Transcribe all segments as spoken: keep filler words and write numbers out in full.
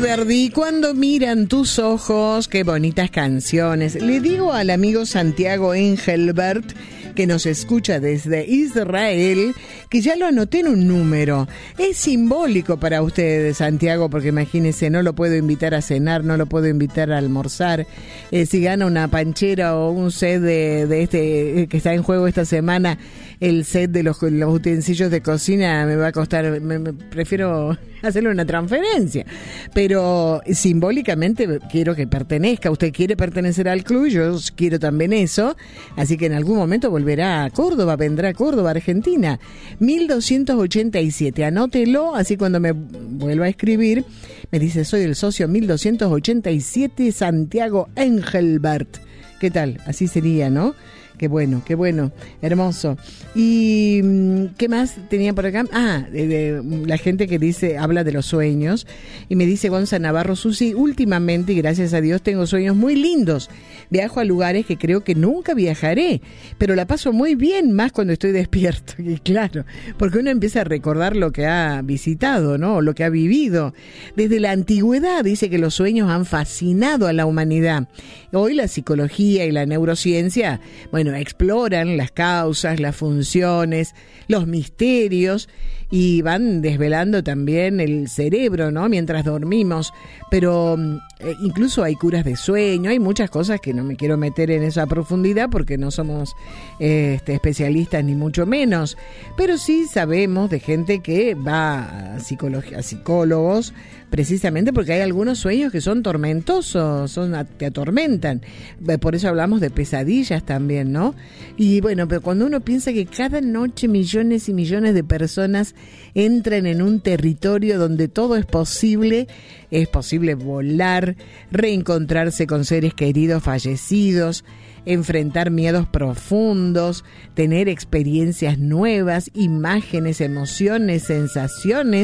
Alberdi, cuando miran tus ojos, qué bonitas canciones. Le digo al amigo Santiago Engelbert, que nos escucha desde Israel, que ya lo anoté en un número. Es simbólico para ustedes, Santiago, porque imagínense, no lo puedo invitar a cenar, no lo puedo invitar a almorzar. Eh, si gana una panchera o un set de, de este que está en juego esta semana, el set de los, los utensilios de cocina me va a costar, me, me, prefiero hacerle una transferencia. Pero simbólicamente quiero que pertenezca. Usted quiere pertenecer al club, yo quiero también eso. Así que en algún momento volverá a Córdoba, vendrá a Córdoba, Argentina. mil doscientos ochenta y siete, anótelo, así cuando me vuelva a escribir, me dice, soy el socio mil doscientos ochenta y siete, Santiago Engelbert. ¿Qué tal? Así sería, ¿no? Qué bueno, qué bueno, hermoso. ¿Y qué más tenía por acá? Ah, de, de, la gente que dice, habla de los sueños, y me dice Gonza Navarro, Susi, últimamente, y gracias a Dios, tengo sueños muy lindos. Viajo a lugares que creo que nunca viajaré, pero la paso muy bien, más cuando estoy despierto. Y claro, porque uno empieza a recordar lo que ha visitado, ¿no? Lo que ha vivido. Desde la antigüedad dice que los sueños han fascinado a la humanidad. Hoy la psicología y la neurociencia, bueno, exploran las causas, las funciones, los misterios y van desvelando también el cerebro, ¿no? Mientras dormimos, pero eh, incluso hay curas de sueño, hay muchas cosas que no me quiero meter en esa profundidad porque no somos eh, este, especialistas ni mucho menos, pero sí sabemos de gente que va a, psicología, a psicólogos precisamente porque hay algunos sueños que son tormentosos, son te atormentan, por eso hablamos de pesadillas también, ¿no? Y bueno, pero cuando uno piensa que cada noche millones y millones de personas entran en un territorio donde todo es posible, es posible volar, reencontrarse con seres queridos fallecidos, enfrentar miedos profundos, tener experiencias nuevas, imágenes, emociones, sensaciones.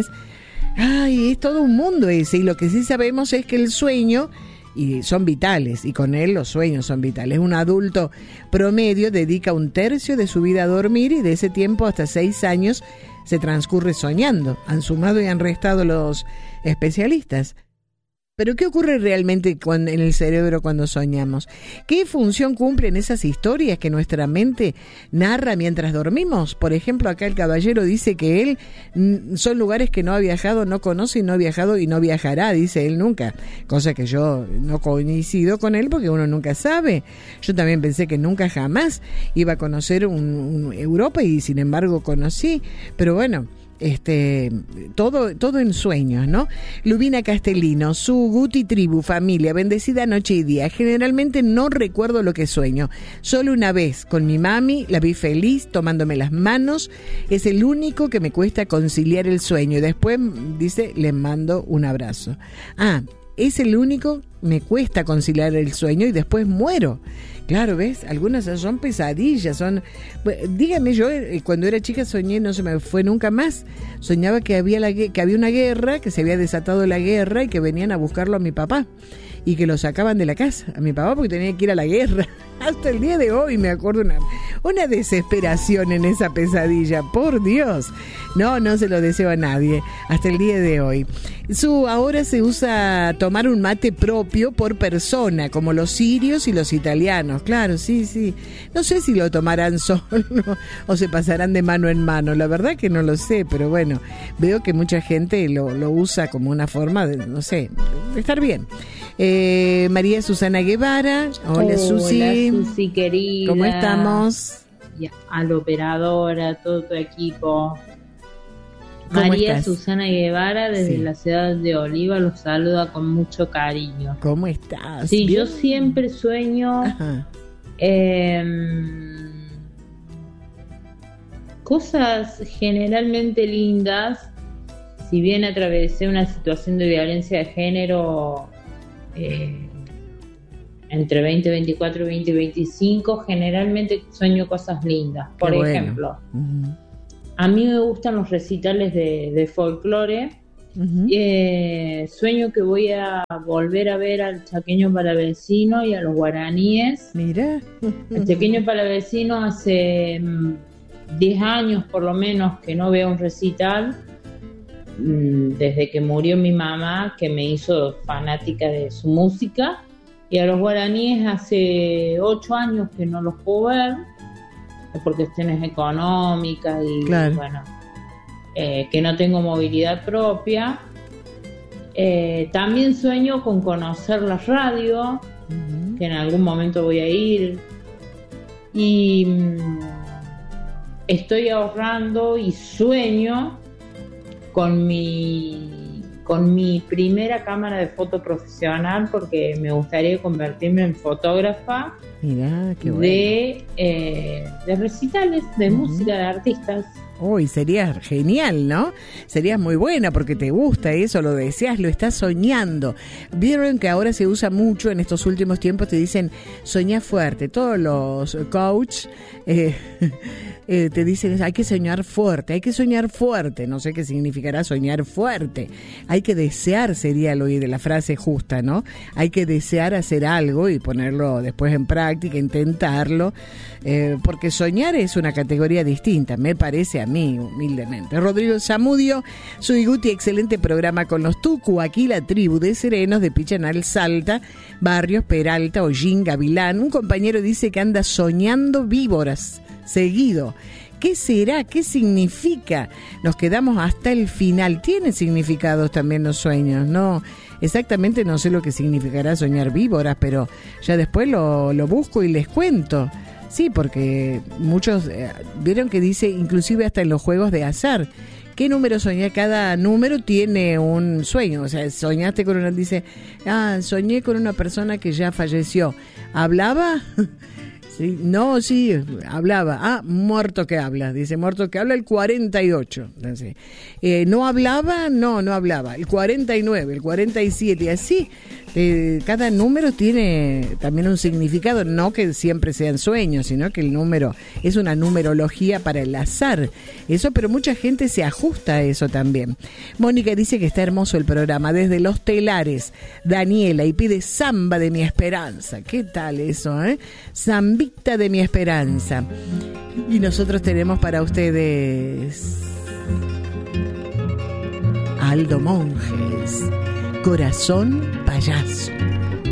Ay, es todo un mundo ese, y lo que sí sabemos es que el sueño, y son vitales, y con él los sueños son vitales. Un adulto promedio dedica un tercio de su vida a dormir y de ese tiempo hasta seis años se transcurre soñando. Han sumado y han restado los especialistas. Pero ¿qué ocurre realmente cuando, en el cerebro cuando soñamos? ¿Qué función cumplen esas historias que nuestra mente narra mientras dormimos? Por ejemplo, acá el caballero dice que él mm, son lugares que no ha viajado, no conoce y no ha viajado y no viajará, dice él nunca. Cosa que yo no coincido con él porque uno nunca sabe. Yo también pensé que nunca jamás iba a conocer un, un Europa y sin embargo conocí. Pero bueno, este todo todo en sueños, ¿no? Lubina Castellino, su Guti tribu, familia, bendecida noche y día. Generalmente no recuerdo lo que sueño. Solo una vez con mi mami la vi feliz tomándome las manos. Es el único que me cuesta conciliar el sueño. Y después dice, le mando un abrazo. Ah, es el único, me cuesta conciliar el sueño y después muero. Claro, ¿ves? Algunas son pesadillas, son... Dígame, yo cuando era chica soñé, no se me fue nunca más. Soñaba que había, la, que había una guerra, que se había desatado la guerra y que venían a buscarlo a mi papá. Y que lo sacaban de la casa, a mi papá, porque tenía que ir a la guerra. Hasta el día de hoy me acuerdo una, una desesperación en esa pesadilla, por Dios. No, no se lo deseo a nadie, hasta el día de hoy. Su ahora se usa tomar un mate propio por persona, como los sirios y los italianos. Claro, sí, sí. No sé si lo tomarán solo o se pasarán de mano en mano. La verdad que no lo sé, pero bueno, veo que mucha gente lo, lo usa como una forma de, no sé, de estar bien. Eh, María Susana Guevara. Hola, Hola, Susi. Susi querida. ¿Cómo estamos? Y a la operadora, a todo tu equipo. ¿Cómo María estás? Susana Guevara, desde Sí. la ciudad de Oliva, los saluda con mucho cariño. ¿Cómo estás? Sí, ¿Bien? yo siempre sueño eh, cosas generalmente lindas. Si bien atravesé una situación de violencia de género eh, entre veinte veinticuatro y veinte veinticinco, generalmente sueño cosas lindas. Por Qué bueno. ejemplo, Uh-huh. a mí me gustan los recitales de, de folclore. Uh-huh. Eh, sueño que voy a volver a ver al Chaqueño Palavecino y a los guaraníes. Mira. El Chaqueño Palavecino hace diez años por lo menos que no veo un recital. desde que murió mi mamá, que me hizo fanática de su música, y a los guaraníes hace ocho años que no los puedo ver, por cuestiones económicas y claro. bueno, eh, que no tengo movilidad propia. Eh, también sueño con conocer la radio, uh-huh. que en algún momento voy a ir, y mm, estoy ahorrando y sueño con mi con mi primera cámara de foto profesional, porque me gustaría convertirme en fotógrafa. Mirá, qué bueno. de, eh, de recitales de uh-huh. música de artistas. Uy, sería genial, ¿no? Sería muy buena porque te gusta eso, lo deseas, lo estás soñando. Vieron que ahora se usa mucho en estos últimos tiempos, te dicen soñá fuerte. Todos los coach eh, eh, te dicen hay que soñar fuerte, hay que soñar fuerte. No sé qué significará soñar fuerte. Hay que desear, sería lo de la frase justa, ¿no? Hay que desear hacer algo y ponerlo después en práctica, intentarlo. Eh, porque soñar es una categoría distinta, me parece a mí, humildemente. Rodrigo Zamudio, soy Guti, excelente programa con los Tucu, aquí la tribu de serenos de Pichanal, Salta, Barrios, Peralta, Hollín, Gavilán. Un compañero dice que anda soñando víboras, seguido. ¿Qué será? ¿Qué significa? Nos quedamos hasta el final. Tienen significados también los sueños, ¿no? Exactamente no sé lo que significará soñar víboras, pero ya después lo, lo busco y les cuento. Sí, porque muchos eh, vieron que dice, inclusive hasta en los juegos de azar, ¿qué número soñé? Cada número tiene un sueño. O sea, soñaste con una, dice, ah, soñé con una persona que ya falleció. ¿Hablaba? Sí, no, sí, hablaba. Ah, muerto que habla. Dice, muerto que habla el cuarenta y ocho. Entonces, eh, ¿no hablaba? No, no hablaba. El cuarenta y nueve, el cuarenta y siete, y así. Eh, cada número tiene también un significado, no que siempre sean sueños, sino que el número es una numerología para el azar. Eso, pero mucha gente se ajusta a eso también. Mónica dice que está hermoso el programa, desde Los Telares. Daniela, y pide Samba de mi Esperanza. ¿Qué tal eso, eh? Zambita de mi Esperanza. Y nosotros tenemos para ustedes Aldo Monjes, Corazón Payaso.